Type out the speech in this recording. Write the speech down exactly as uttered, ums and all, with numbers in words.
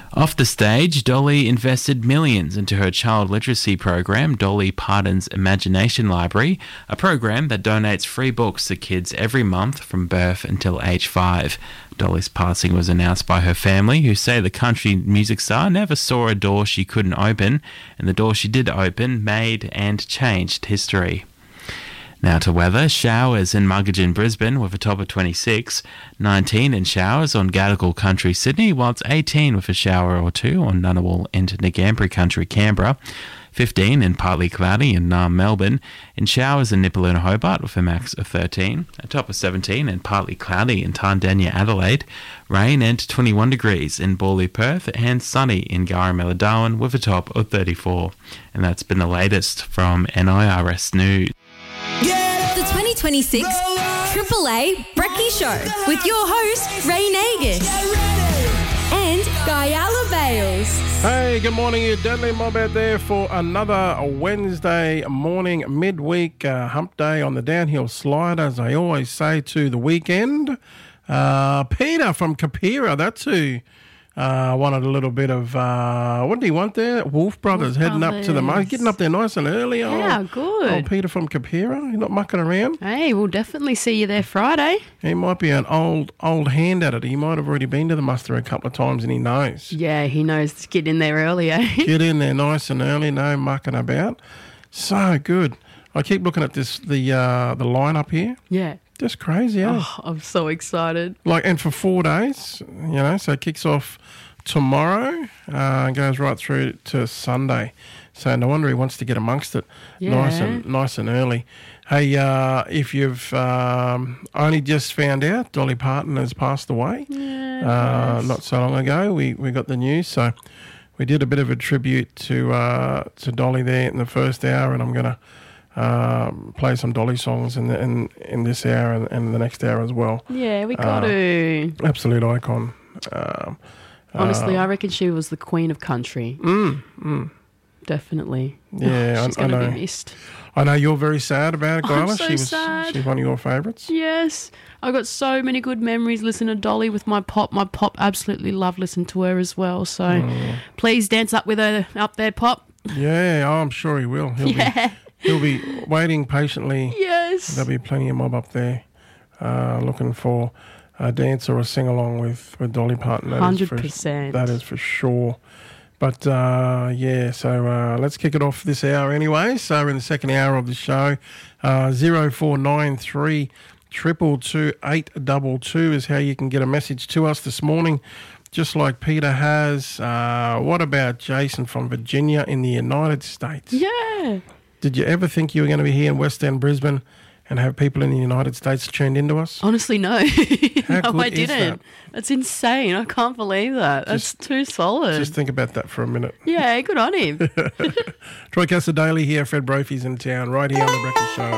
Off the stage, Dolly invested millions into her child literacy program, Dolly Parton's Imagination Library, a program that donates free books to kids every month from birth until age five. Dolly's passing was announced by her family, who say the country music star never saw a door she couldn't open, and the door she did open made and changed history. Now to weather. Showers in Muggeridge, Brisbane with a top of twenty-six, nineteen in showers on Gadigal Country, Sydney, while it's eighteen with a shower or two on Ngunnawal into Ngambri Country, Canberra, fifteen in partly cloudy in Naarm, Melbourne, in showers in Nipaluna, Hobart with a max of thirteen, a top of seventeen and partly cloudy in Tandanya, Adelaide, rain and twenty-one degrees in Borley, Perth, and sunny in Garimella, Darwin with a top of thirty-four. And that's been the latest from N I R S News. The twenty twenty-six Triple A Brekkie Show with your host, Ray Nagus and Guyala Bales. Hey, good morning, you Deadly Mob out there for another Wednesday morning midweek uh, hump day on the downhill slide, as I always say, to the weekend. Uh, Peter from Kapira, that's who uh, wanted a little bit of, uh, what do you want there? Wolf Brothers Wolf heading Brothers. up to the market, getting up there nice and early. Yeah, oh, good. Oh, Peter from Kapira, you're not mucking around. Hey, we'll definitely see you there Friday. He might be an old old hand at it. He might have already been to the muster a couple of times and he knows. Yeah, he knows to get in there early, eh? Get in there nice and early, no mucking about. So good. I keep looking at this the uh, the lineup here. Yeah. Just crazy, eh? Oh, I'm so excited. Like, and for four days, you know, so it kicks off tomorrow uh, and goes right through to Sunday. So no wonder he wants to get amongst it Yeah. nice and nice and early. Hey, uh, if you've um, only just found out, Dolly Parton has passed away Yeah, uh, not so long ago. We we got the news, so we did a bit of a tribute to uh, to Dolly there in the first hour, and I'm going to um, play some Dolly songs in the, in in this hour and, and the next hour as well. Yeah, we got Uh, to. Absolute icon. Um, Honestly, uh, I reckon she was the queen of country. Mm, mm. Definitely. Yeah, She's I, I going to know. be missed. I know you're very sad about it, I'm Guyla. so she was sad. she's one of your favourites. Yes. I got so many good memories listening to Dolly with my pop. My pop absolutely loved listening to her as well. So Mm. please dance up with her up there, Pop. Yeah, oh, I'm sure he will. He'll Yeah. be he'll be waiting patiently. Yes. There'll be plenty of mob up there uh, looking for a dance or a sing along with, with Dolly Parton. That is one hundred for- percent. That is for sure. But uh, yeah, so uh, let's kick it off this hour anyway. So we're in the second hour of the show. Uh, zero four nine three triple two eight double two is how you can get a message to us this morning, just like Peter has. Uh, what about Jason from Virginia in the United States? Yeah. Did you ever think you were going to be here in West End, Brisbane, and have people in the United States tuned into us? Honestly, no. How no, good I is didn't. that? That's insane. I can't believe that. That's Just- too solid. Just think about that for a minute. yeah, good on him. Troy Casadale here, Fred Brophy's in town, right here on The Breakfast Show.